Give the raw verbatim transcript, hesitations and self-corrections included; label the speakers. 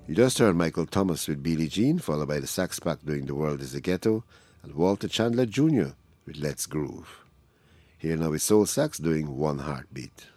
Speaker 1: You just heard Michael Thomas with Billie Jean, followed by the Sax Pack doing The World is a Ghetto, and Walter Chandler Junior with Let's Groove. Here now is Soul Sax doing One Heartbeat.